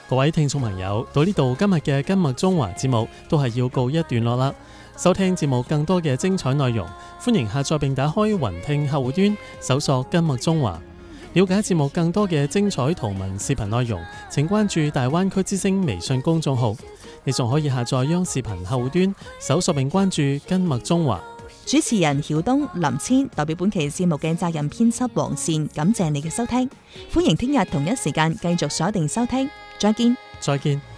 各位聽眾朋友，到呢度今日嘅今麥中華節目都係要告一段落啦。收聽節目更多嘅精彩內容，歡迎下載並打開雲聽客戶端，搜索今麥中華。了解節目更多嘅精彩圖文視頻內容，請關注大灣區之聲微信公眾號。你仲可以下載央視頻客戶端，搜索並關注今麥中華。 主持人曉東、林千代表本期節目嘅責任編輯黃善，感謝你嘅收聽。歡迎聽日同一時間繼續鎖定收聽，再見。 再見。